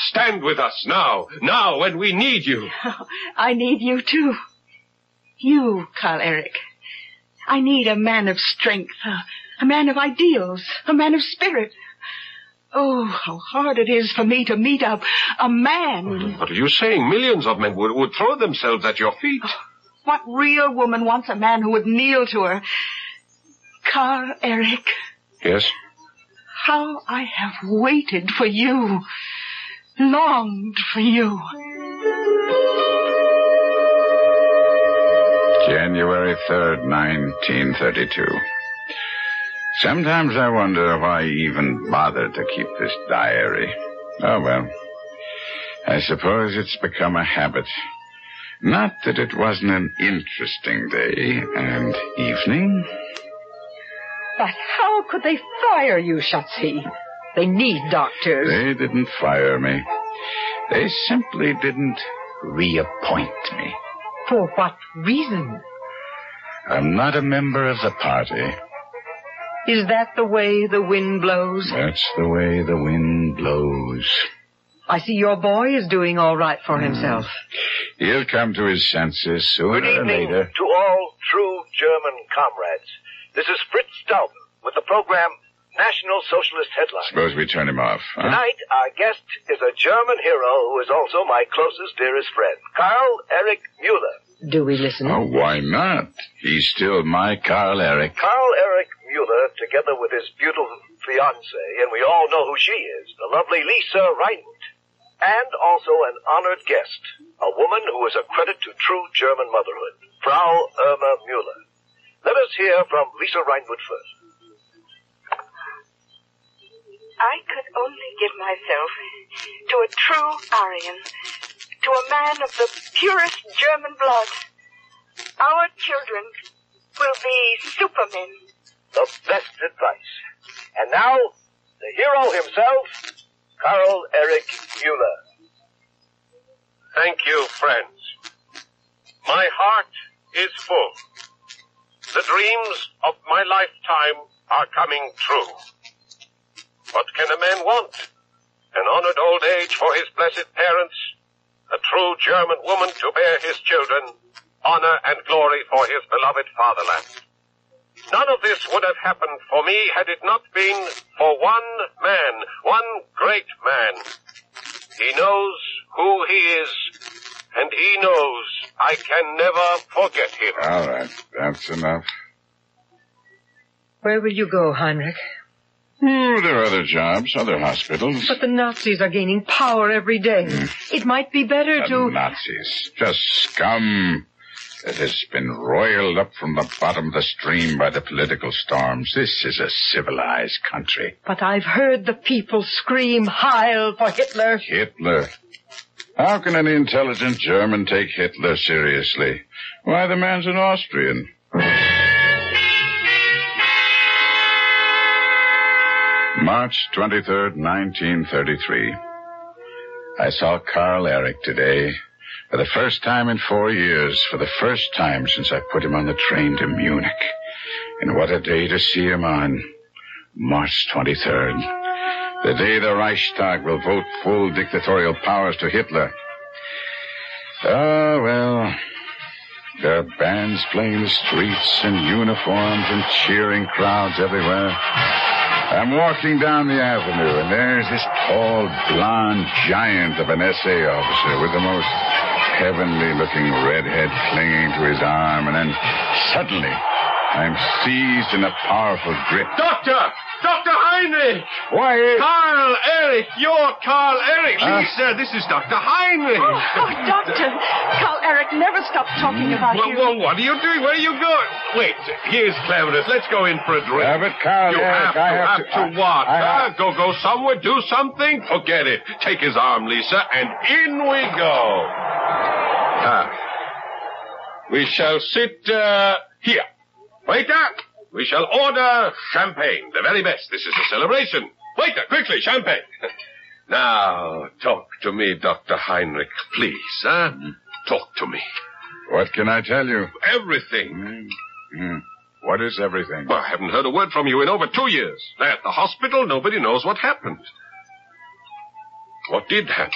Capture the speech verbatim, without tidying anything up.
stand with us now, now when we need you. Oh, I need you, too. You, Carl Eric. I need a man of strength, a, a man of ideals, a man of spirit. Oh, how hard it is for me to meet a, a man. What are you saying? Millions of men would, would throw themselves at your feet. Oh, what real woman wants a man who would kneel to her? Carl Eric. Yes? How I have waited for you, longed for you. January third, nineteen thirty-two. Sometimes I wonder if I even bothered to keep this diary. Oh, well. I suppose it's become a habit. Not that it wasn't an interesting day and evening. But how could they fire you, Shutsy? They need doctors. They didn't fire me. They simply didn't reappoint me. For what reason? I'm not a member of the party. Is that the way the wind blows? That's the way the wind blows. I see your boy is doing all right for himself. He'll come to his senses sooner Good or evening later. to all true German comrades. This is Fritz Stauben with the program National Socialist Headlines. Suppose we turn him off, huh? Tonight, our guest is a German hero who is also my closest, dearest friend, Carl Eric Mueller. Do we listen? Oh, why not? He's still my Carl Eric. Carl Eric Mueller, together with his beautiful fiancée, and we all know who she is, the lovely Lisa Reinmuth, and also an honored guest, a woman who is a credit to true German motherhood, Frau Irma Mueller. Let us hear from Lisa Reinmuth first. I could only give myself to a true Aryan, to a man of the purest German blood. Our children will be supermen. The best advice. And now, the hero himself, Carl Eric Mueller. Thank you, friends. My heart is full. The dreams of my lifetime are coming true. What can a man want? An honored old age for his blessed parents, a true German woman to bear his children, honor and glory for his beloved fatherland. None of this would have happened for me had it not been for one man, one great man. He knows who he is, and he knows I can never forget him. All right, that's enough. Where will you go, Heinrich? Oh, there are other jobs, other hospitals. But the Nazis are gaining power every day. Mm. It might be better the to... Nazis. Just scum that has been roiled up from the bottom of the stream by the political storms. This is a civilized country. But I've heard the people scream Heil for Hitler. Hitler? How can an intelligent German take Hitler seriously? Why, the man's an Austrian. March twenty-third, nineteen thirty-three. I saw Carl Eric today. For the first time in four years. For the first time since I put him on the train to Munich. And what a day to see him on. March twenty-third. The day the Reichstag will vote full dictatorial powers to Hitler. Oh, well. There are bands playing in the streets and uniforms and cheering crowds everywhere. I'm walking down the avenue, and there's this tall, blonde giant of an S A officer with the most heavenly-looking redhead clinging to his arm, and then suddenly I'm seized in a powerful grip. Doctor! Doctor Heinrich! Why? Carl Eric! You're Carl Eric! Uh, Lisa, this is Doctor Heinrich! Oh, oh, Doctor! Carl Eric never stopped talking about well, you. Well, what are you doing? Where are you going? Wait, here's cleverest. Let's go in for a drink. Yeah, but Carl you Eric, have to, I have, have to... to, I, what? I, I, uh, go, go somewhere, do something? Forget it. Take his arm, Lisa, and in we go. Ah. We shall sit, uh, here. Waiter! We shall order champagne, the very best. This is a celebration. Waiter, quickly, champagne. Now, talk to me, Doctor Heinrich, please, huh? Talk to me. What can I tell you? Everything. Mm. What is everything? Well, I haven't heard a word from you in over two years. At the hospital, nobody knows what happened. What did happen?